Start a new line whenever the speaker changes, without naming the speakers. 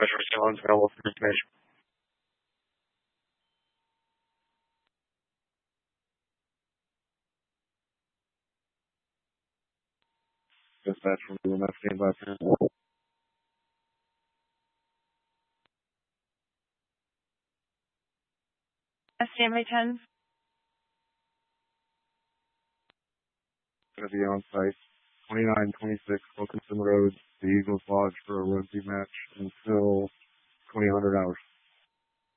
Special Challenge available for information. Dispatch from UMF, stand by.
Standby 10.
Going to be on site 2926 Wilkinson Road, the Eagles Lodge for a rugby match until 2000 hours.